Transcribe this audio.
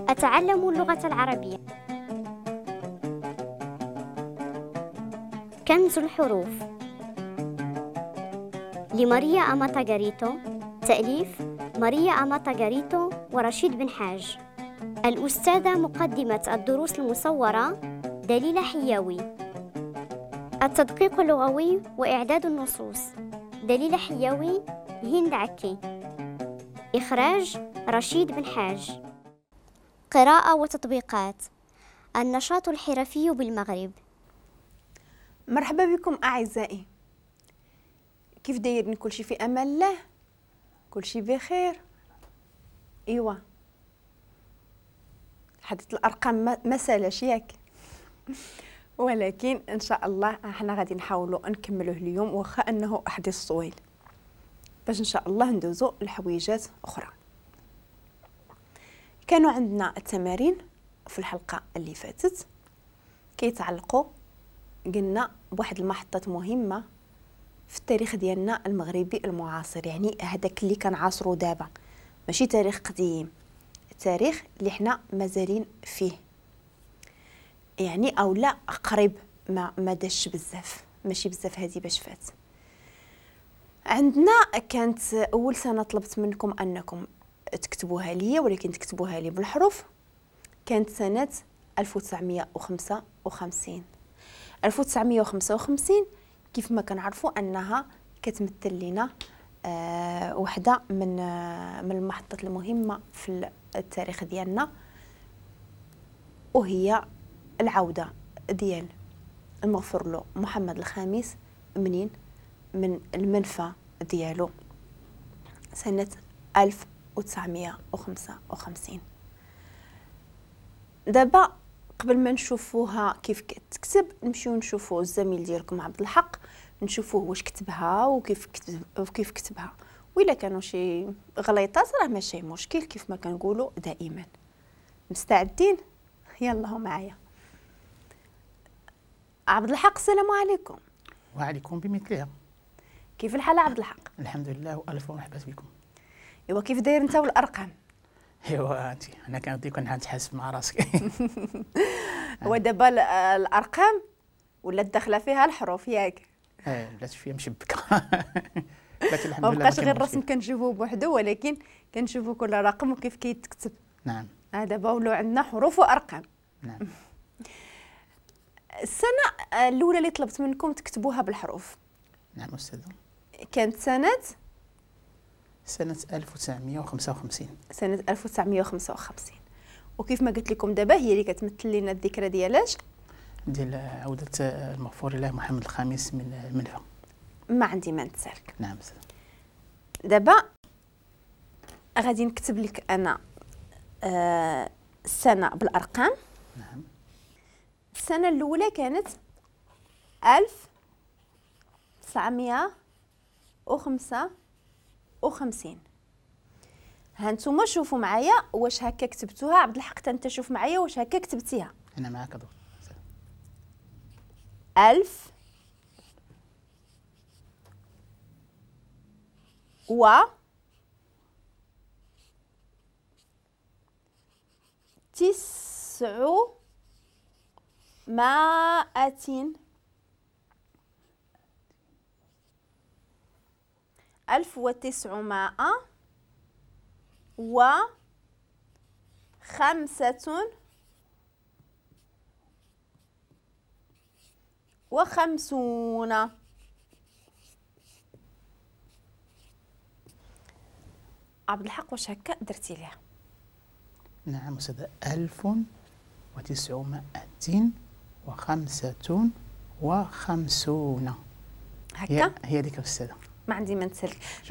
أتعلم اللغة العربية. كنز الحروف لماريا أماتا غاريتو، تأليف ماريا أماتا غاريتو ورشيد بن حاج. الأستاذة مقدمة الدروس المصورة دليلة حياوي. التدقيق اللغوي وإعداد النصوص دليلة حياوي، هند عكي. إخراج رشيد بن حاج. قراءة وتطبيقات. النشاط الحرفي بالمغرب. مرحبا بكم أعزائي، كيف دايرين؟ كلشي في أمان الله؟ كلشي بخير؟ إيوا، حدث الأرقام ما سالاش ياك ولكن إن شاء الله احنا غادي نحاولوا نكملوه اليوم واخا أنه حديث طويل، باش إن شاء الله ندوزو لحويجات أخرى. كانوا عندنا التمارين في الحلقة اللي فاتت كيتعلقوا قلنا بواحد المحطات مهمة في التاريخ ديالنا المغربي المعاصر، يعني هذاك اللي كنعاصرو دابا، ماشي تاريخ قديم، التاريخ اللي حنا مازالين فيه، يعني او لا قريب ما داش بزاف، ماشي بزاف هذه باش فات. عندنا كانت اول سنه طلبت منكم انكم تكتبوها لي، ولكن تكتبوها لي بالحروف، كانت سنه 1955. 1955 كيف ما كنعرفوا انها كتمثل لنا وحده من المحطات المهمه في التاريخ ديالنا، وهي العوده ديال المغفور له محمد الخامس من المنفى ديالو سنه 1955. دابا قبل ما نشوفوها كيف كتكتب، نمشيو نشوفوا الزميل ديالكم عبد الحق، نشوفوه واش كتبها وكيف كتبها، وإلا كانوا شي غليطات راه ماشي مشكل، كيف ما كنقولوا دائما. مستعدين؟ يلا هو معايا. عبد الحق السلام عليكم. وعليكم بمثلها. كيف الحال عبد الحق؟ الحمد لله والف مرحبا بكم. ايوا كيف داير انت والارقام؟ ايوا انت انا كنتحاسب مع راسك. ودابا الارقام ولات داخله فيها الحروف ياك؟ ولات فيها مشبكه. لكن الحمد ما لله بقاش غير الرسم كنشوفوه بوحدو، ولكن كنشوفوا كل رقم وكيف كيتكتب. نعم. دابا ولاو عندنا حروف وارقام. نعم. السنه الاولى اللي طلبت منكم تكتبوها بالحروف، نعم استاذه، كانت سنه 1955. سنه 1955. وكيف ما قلت لكم دابا هي اللي كتمثل لنا الذكرى ديالاش؟ ديال عوده المغفور له محمد الخامس من المنفى. ما عندي ما نتسالك. نعم استاذه. دابا غادي نكتب لك انا السنه بالارقام. نعم. السنه الاولى كانت 1955. هانتوما شوفوا معايا واش هكا كتبتوها. عبد الحق حتى انت شوف معايا واش هكا كتبتيها. انا معاك دور. 1000 و 900 1900 و 55. عبد الحق واش هكا درتي ليها؟ نعم استاذه. 1955 هكا هي ديك استاذه. ما عندي ما نسالك.